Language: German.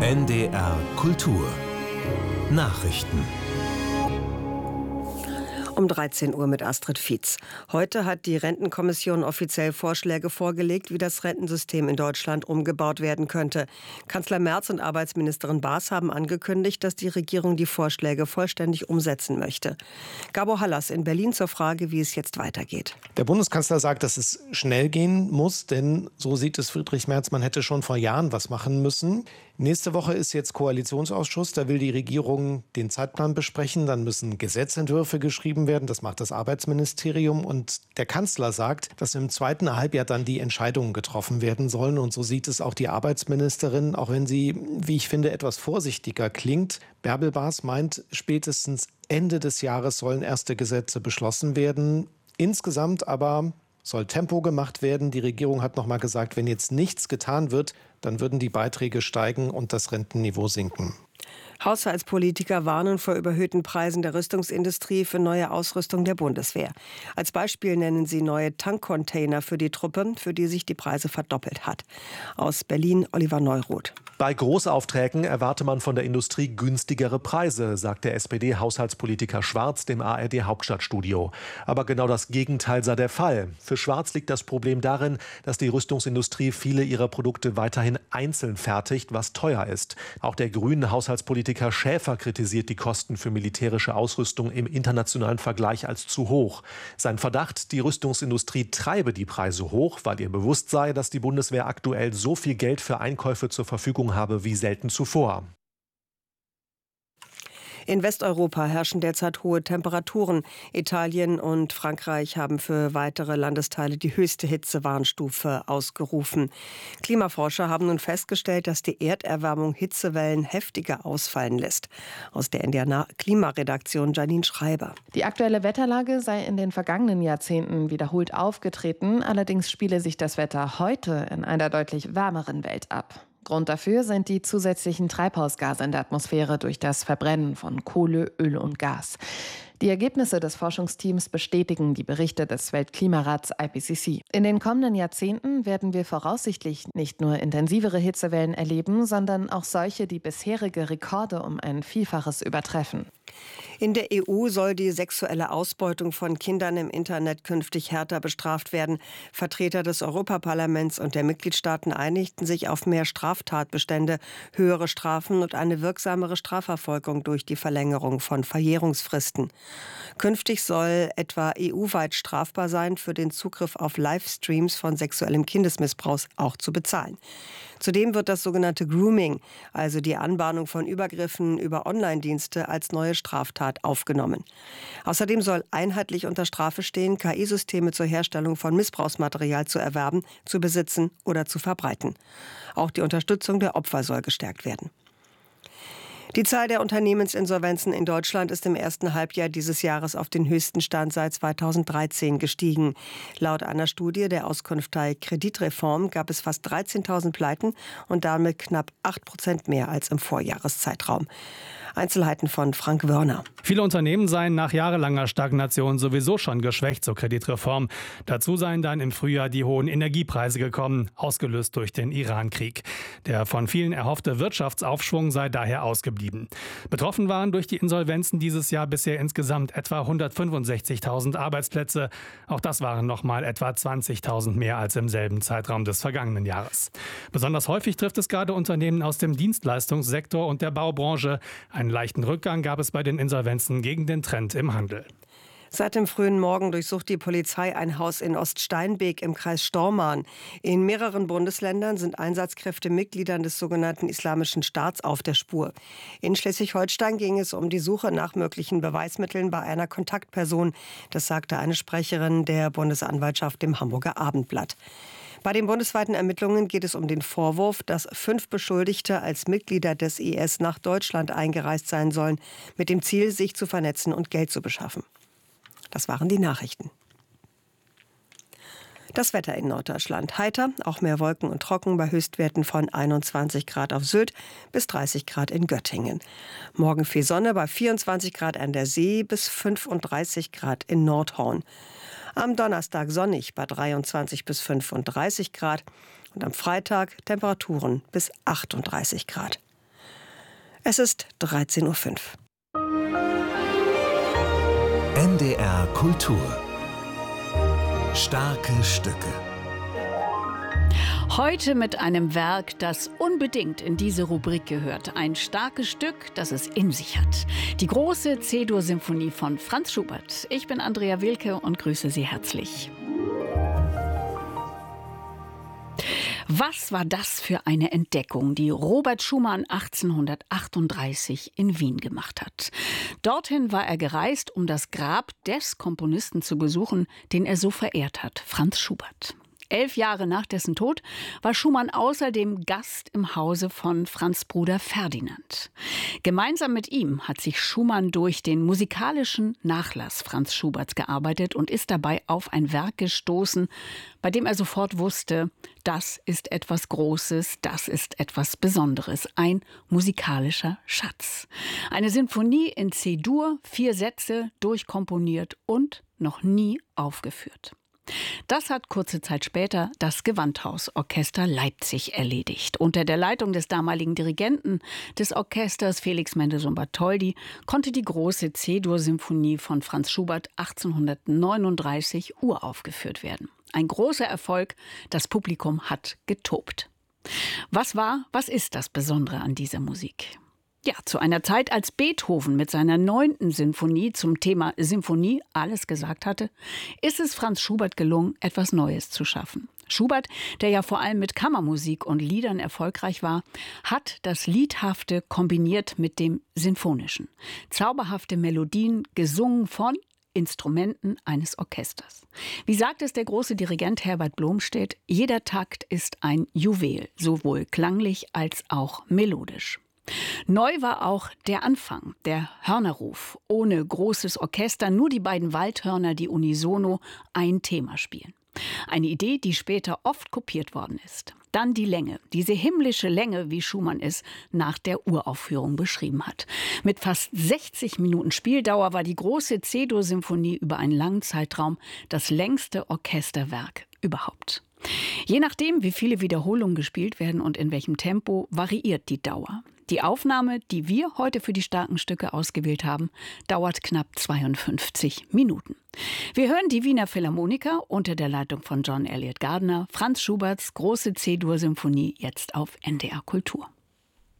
NDR Kultur Nachrichten Um 13 Uhr mit Astrid Fietz. Heute hat die Rentenkommission offiziell Vorschläge vorgelegt, wie das Rentensystem in Deutschland umgebaut werden könnte. Kanzler Merz und Arbeitsministerin Baas haben angekündigt, dass die Regierung die Vorschläge vollständig umsetzen möchte. Gabor Hallas in Berlin zur Frage, wie es jetzt weitergeht. Der Bundeskanzler sagt, dass es schnell gehen muss, denn so sieht es Friedrich Merz, man hätte schon vor Jahren was machen müssen. Nächste Woche ist jetzt Koalitionsausschuss, da will die Regierung den Zeitplan besprechen, dann müssen Gesetzentwürfe geschrieben werden, das macht das Arbeitsministerium und der Kanzler sagt, dass im zweiten Halbjahr dann die Entscheidungen getroffen werden sollen und so sieht es auch die Arbeitsministerin, auch wenn sie, wie ich finde, etwas vorsichtiger klingt. Bärbel Baas meint, spätestens Ende des Jahres sollen erste Gesetze beschlossen werden. Insgesamt aber soll Tempo gemacht werden. Die Regierung hat noch mal gesagt, wenn jetzt nichts getan wird, dann würden die Beiträge steigen und das Rentenniveau sinken. Haushaltspolitiker warnen vor überhöhten Preisen der Rüstungsindustrie für neue Ausrüstung der Bundeswehr. Als Beispiel nennen sie neue Tankcontainer für die Truppe, für die sich die Preise verdoppelt hat. Aus Berlin Oliver Neuroth. Bei Großaufträgen erwarte man von der Industrie günstigere Preise, sagt der SPD-Haushaltspolitiker Schwarz dem ARD-Hauptstadtstudio. Aber genau das Gegenteil sei der Fall. Für Schwarz liegt das Problem darin, dass die Rüstungsindustrie viele ihrer Produkte weiterhin einzeln fertigt, was teuer ist. Auch der grüne Haushaltspolitiker Schäfer kritisiert die Kosten für militärische Ausrüstung im internationalen Vergleich als zu hoch. Sein Verdacht, die Rüstungsindustrie treibe die Preise hoch, weil ihr bewusst sei, dass die Bundeswehr aktuell so viel Geld für Einkäufe zur Verfügung habe wie selten zuvor. In Westeuropa herrschen derzeit hohe Temperaturen. Italien und Frankreich haben für weitere Landesteile die höchste Hitzewarnstufe ausgerufen. Klimaforscher haben nun festgestellt, dass die Erderwärmung Hitzewellen heftiger ausfallen lässt. Aus der NDR Klimaredaktion Janine Schreiber. Die aktuelle Wetterlage sei in den vergangenen Jahrzehnten wiederholt aufgetreten. Allerdings spiele sich das Wetter heute in einer deutlich wärmeren Welt ab. Grund dafür sind die zusätzlichen Treibhausgase in der Atmosphäre durch das Verbrennen von Kohle, Öl und Gas. Die Ergebnisse des Forschungsteams bestätigen die Berichte des Weltklimarats IPCC. In den kommenden Jahrzehnten werden wir voraussichtlich nicht nur intensivere Hitzewellen erleben, sondern auch solche, die bisherige Rekorde um ein Vielfaches übertreffen. In der EU soll die sexuelle Ausbeutung von Kindern im Internet künftig härter bestraft werden. Vertreter des Europaparlaments und der Mitgliedstaaten einigten sich auf mehr Straftatbestände, höhere Strafen und eine wirksamere Strafverfolgung durch die Verlängerung von Verjährungsfristen. Künftig soll etwa EU-weit strafbar sein, für den Zugriff auf Livestreams von sexuellem Kindesmissbrauch auch zu bezahlen. Zudem wird das sogenannte Grooming, also die Anbahnung von Übergriffen über Online-Dienste, als neue Straftat aufgenommen. Außerdem soll einheitlich unter Strafe stehen, KI-Systeme zur Herstellung von Missbrauchsmaterial zu erwerben, zu besitzen oder zu verbreiten. Auch die Unterstützung der Opfer soll gestärkt werden. Die Zahl der Unternehmensinsolvenzen in Deutschland ist im ersten Halbjahr dieses Jahres auf den höchsten Stand seit 2013 gestiegen. Laut einer Studie der Auskunftei Kreditreform gab es fast 13.000 Pleiten und damit knapp 8% mehr als im Vorjahreszeitraum. Einzelheiten von Frank Wörner. Viele Unternehmen seien nach jahrelanger Stagnation sowieso schon geschwächt zur Kreditreform. Dazu seien dann im Frühjahr die hohen Energiepreise gekommen, ausgelöst durch den Iran-Krieg. Der von vielen erhoffte Wirtschaftsaufschwung sei daher ausgeblieben. Betroffen waren durch die Insolvenzen dieses Jahr bisher insgesamt etwa 165.000 Arbeitsplätze. Auch das waren nochmal etwa 20.000 mehr als im selben Zeitraum des vergangenen Jahres. Besonders häufig trifft es gerade Unternehmen aus dem Dienstleistungssektor und der Baubranche. Einen leichten Rückgang gab es bei den Insolvenzen gegen den Trend im Handel. Seit dem frühen Morgen durchsucht die Polizei ein Haus in Oststeinbek im Kreis Stormarn. In mehreren Bundesländern sind Einsatzkräfte Mitgliedern des sogenannten Islamischen Staats auf der Spur. In Schleswig-Holstein ging es um die Suche nach möglichen Beweismitteln bei einer Kontaktperson. Das sagte eine Sprecherin der Bundesanwaltschaft dem Hamburger Abendblatt. Bei den bundesweiten Ermittlungen geht es um den Vorwurf, dass 5 Beschuldigte als Mitglieder des IS nach Deutschland eingereist sein sollen, mit dem Ziel, sich zu vernetzen und Geld zu beschaffen. Das waren die Nachrichten. Das Wetter in Norddeutschland. Heiter, auch mehr Wolken und trocken bei Höchstwerten von 21 Grad auf Sylt bis 30 Grad in Göttingen. Morgen viel Sonne bei 24 Grad an der See bis 35 Grad in Nordhorn. Am Donnerstag sonnig bei 23 bis 35 Grad und am Freitag Temperaturen bis 38 Grad. Es ist 13.05 Uhr. NDR Kultur. Starke Stücke. Heute mit einem Werk, das unbedingt in diese Rubrik gehört. Ein starkes Stück, das es in sich hat. Die große C-Dur-Symphonie von Franz Schubert. Ich bin Andrea Wilke und grüße Sie herzlich. Was war das für eine Entdeckung, die Robert Schumann 1838 in Wien gemacht hat? Dorthin war er gereist, um das Grab des Komponisten zu besuchen, den er so verehrt hat, Franz Schubert. 11 Jahre nach dessen Tod war Schumann außerdem Gast im Hause von Franz' Bruder Ferdinand. Gemeinsam mit ihm hat sich Schumann durch den musikalischen Nachlass Franz Schuberts gearbeitet und ist dabei auf ein Werk gestoßen, bei dem er sofort wusste, das ist etwas Großes, das ist etwas Besonderes, ein musikalischer Schatz. Eine Sinfonie in C-Dur, 4 Sätze, durchkomponiert und noch nie aufgeführt. Das hat kurze Zeit später das Gewandhausorchester Leipzig erledigt. Unter der Leitung des damaligen Dirigenten des Orchesters Felix Mendelssohn-Bartholdy konnte die große C-Dur-Symphonie von Franz Schubert 1839 uraufgeführt werden. Ein großer Erfolg, das Publikum hat getobt. Was ist das Besondere an dieser Musik? Ja, zu einer Zeit, als Beethoven mit seiner 9. Sinfonie zum Thema Symphonie alles gesagt hatte, ist es Franz Schubert gelungen, etwas Neues zu schaffen. Schubert, der ja vor allem mit Kammermusik und Liedern erfolgreich war, hat das Liedhafte kombiniert mit dem Sinfonischen. Zauberhafte Melodien gesungen von Instrumenten eines Orchesters. Wie sagt es der große Dirigent Herbert Blomstedt, jeder Takt ist ein Juwel, sowohl klanglich als auch melodisch. Neu war auch der Anfang, der Hörnerruf. Ohne großes Orchester, nur die beiden Waldhörner, die unisono ein Thema spielen. Eine Idee, die später oft kopiert worden ist. Dann die Länge, diese himmlische Länge, wie Schumann es nach der Uraufführung beschrieben hat. Mit fast 60 Minuten Spieldauer war die große C-Dur-Symphonie über einen langen Zeitraum das längste Orchesterwerk überhaupt. Je nachdem, wie viele Wiederholungen gespielt werden und in welchem Tempo, variiert die Dauer. Die Aufnahme, die wir heute für die starken Stücke ausgewählt haben, dauert knapp 52 Minuten. Wir hören die Wiener Philharmoniker unter der Leitung von John Eliot Gardiner, Franz Schuberts große C-Dur-Symphonie jetzt auf NDR Kultur.